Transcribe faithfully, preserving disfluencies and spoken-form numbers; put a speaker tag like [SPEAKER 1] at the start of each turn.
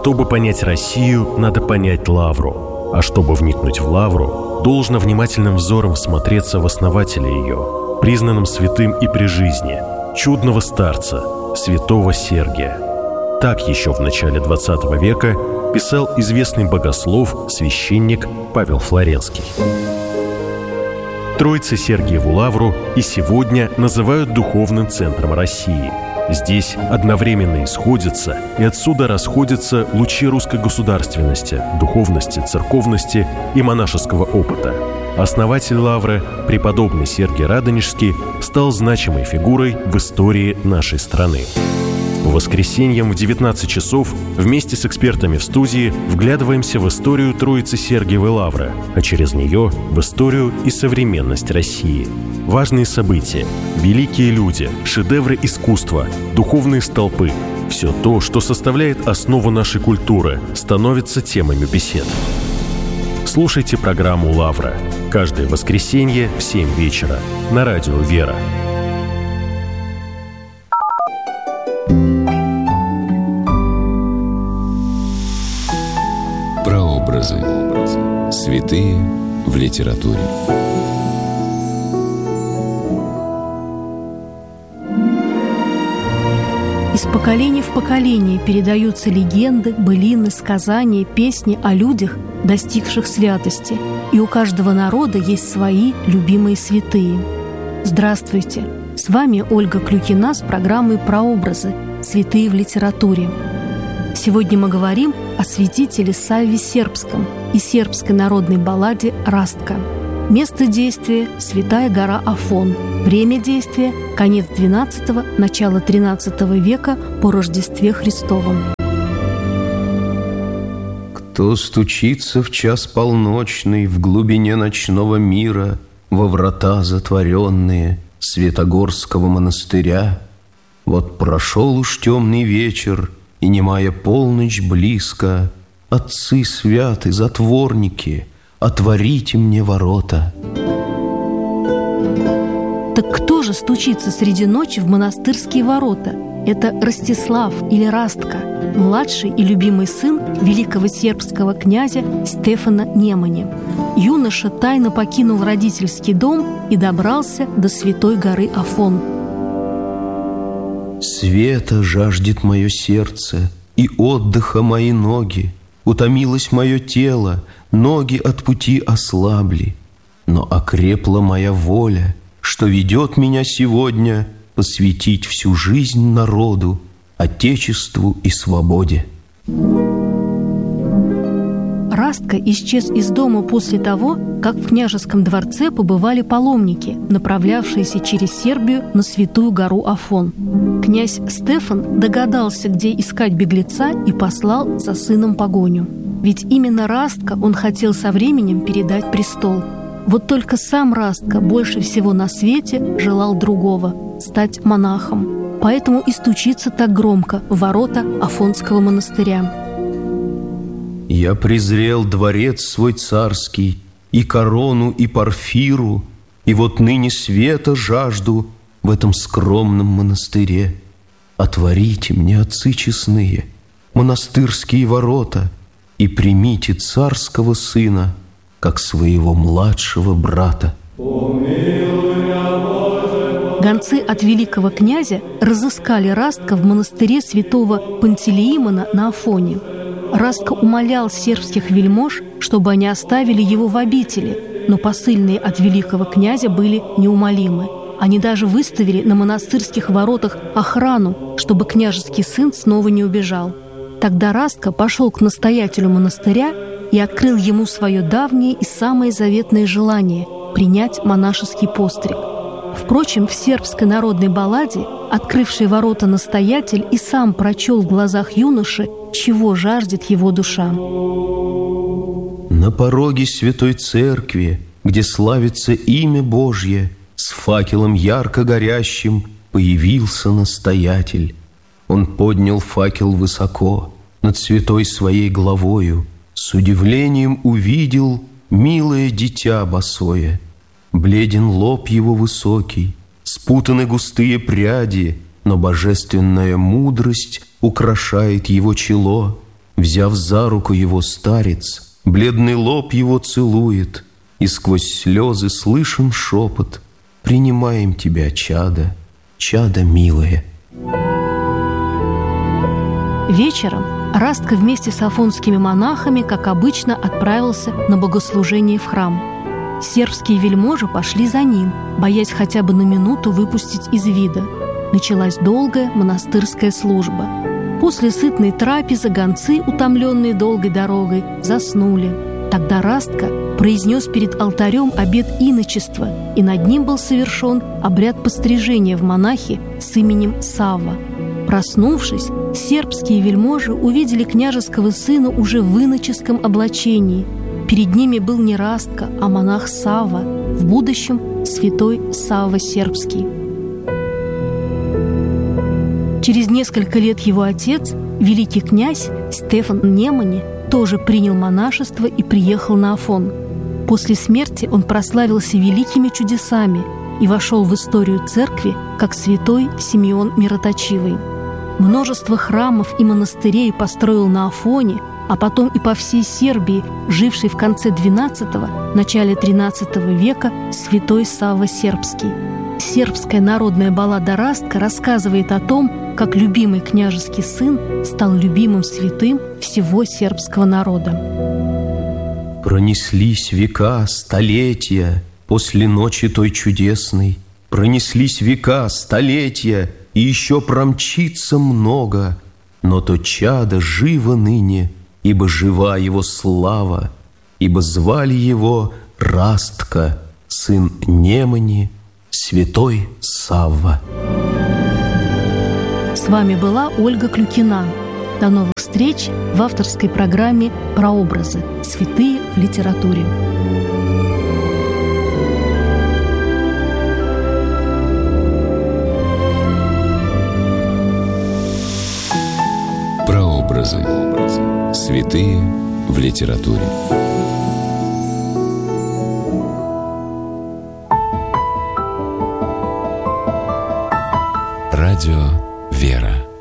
[SPEAKER 1] Чтобы понять Россию, надо понять Лавру. А чтобы вникнуть в Лавру, должно внимательным взором всмотреться в основателя ее, признанным святым и при жизни, чудного старца, святого Сергия. Так еще в начале двадцатого века писал известный богослов, священник Павел Флоренский. Троице-Сергиеву Лавру и сегодня называют духовным центром России. Здесь одновременно исходятся и отсюда расходятся лучи русской государственности, духовности, церковности и монашеского опыта. Основатель Лавры, преподобный Сергий Радонежский, стал значимой фигурой в истории нашей страны. По воскресеньям в девятнадцать часов вместе с экспертами в студии вглядываемся в историю Троицы-Сергиевой Лавры, а через нее в историю и современность России. Важные события, великие люди, шедевры искусства, духовные столпы – все то, что составляет основу нашей культуры, становится темами бесед. Слушайте программу «Лавра» каждое воскресенье в семь вечера на радио «Вера».
[SPEAKER 2] Прообразы. Святые в литературе.
[SPEAKER 3] Из поколения в поколение передаются легенды, былины, сказания, песни о людях, достигших святости. И у каждого народа есть свои любимые святые. Здравствуйте! С вами Ольга Клюкина с программой «Прообразы. Святые в литературе». Сегодня мы говорим о святителе Савве Сербском и сербской народной балладе «Растка». Место действия – Святая гора Афон. Время действия – конец двенадцатого, начало тринадцатого века по Рождестве Христовом.
[SPEAKER 4] Кто стучится в час полночный в глубине ночного мира во врата затворенные Святогорского монастыря? Вот прошел уж темный вечер, и немая полночь близко. Отцы святы, затворники, отворите мне ворота.
[SPEAKER 3] Так кто же стучится среди ночи в монастырские ворота? Это Ростислав или Растка, младший и любимый сын великого сербского князя Стефана Немани. Юноша тайно покинул родительский дом и добрался до святой горы Афон.
[SPEAKER 4] Света жаждет мое сердце, и отдыха мои ноги. Утомилось мое тело, ноги от пути ослабли. Но окрепла моя воля, что ведет меня сегодня посвятить всю жизнь народу, отечеству и свободе.
[SPEAKER 3] Растка исчез из дома после того, как в княжеском дворце побывали паломники, направлявшиеся через Сербию на святую гору Афон. Князь Стефан догадался, где искать беглеца, и послал за сыном погоню. Ведь именно Растка он хотел со временем передать престол. Вот только сам Растка больше всего на свете желал другого – стать монахом. Поэтому и стучится так громко в ворота Афонского монастыря.
[SPEAKER 4] Я презрел дворец свой царский, и корону, и парфиру, и вот ныне света жажду в этом скромном монастыре. Отворите мне, отцы честные, монастырские ворота, и примите царского сына, как своего младшего брата.
[SPEAKER 3] Гонцы от великого князя разыскали Растка в монастыре святого Пантелеимона на Афоне. Растка умолял сербских вельмож, чтобы они оставили его в обители, но посыльные от великого князя были неумолимы. Они даже выставили на монастырских воротах охрану, чтобы княжеский сын снова не убежал. Тогда Растка пошел к настоятелю монастыря и открыл ему свое давнее и самое заветное желание – принять монашеский постриг. Впрочем, в сербской народной балладе, открывший ворота настоятель и сам прочел в глазах юноши, чего жаждет его душа.
[SPEAKER 4] На пороге святой церкви, где славится имя Божье, с факелом ярко горящим появился настоятель. Он поднял факел высоко над святой своей главою, с удивлением увидел милое дитя босое. Бледен лоб его высокий, спутаны густые пряди, но божественная мудрость украшает его чело. В Взяв за руку его старец, бледный лоб его целует, и сквозь слезы слышен шепот: «Принимаем тебя, чадо, чадо милое».
[SPEAKER 3] Вечером Растко вместе с афонскими монахами, как обычно, отправился на богослужение в храм. Сербские вельможи пошли за ним, боясь хотя бы на минуту выпустить из вида. Началась долгая монастырская служба. После сытной трапезы гонцы, утомленные долгой дорогой, заснули. Тогда Растко произнес перед алтарем обет иночества, и над ним был совершен обряд пострижения в монахи с именем Савва. Проснувшись, сербские вельможи увидели княжеского сына уже в иноческом облачении. Перед ними был не Растко, а монах Савва, в будущем святой Савва Сербский. Через несколько лет его отец, великий князь Стефан Немани, тоже принял монашество и приехал на Афон. После смерти он прославился великими чудесами и вошел в историю церкви как святой Симеон Мироточивый. Множество храмов и монастырей построил на Афоне, а потом и по всей Сербии, живший в конце двенадцатого – начале тринадцатого века святой Савва Сербский. Сербская народная баллада Растко рассказывает о том, как любимый княжеский сын стал любимым святым всего сербского народа.
[SPEAKER 4] Пронеслись века, столетия после ночи той чудесной. Пронеслись века, столетия, и еще промчится много. Но то чадо живо ныне, ибо жива его слава, ибо звали его Растко, сын Немани, святой Савва.
[SPEAKER 3] С вами была Ольга Клюкина. До новых встреч в авторской программе «Прообразы. Святые в литературе».
[SPEAKER 2] Прообразы. Святые в литературе. Радио «Вера».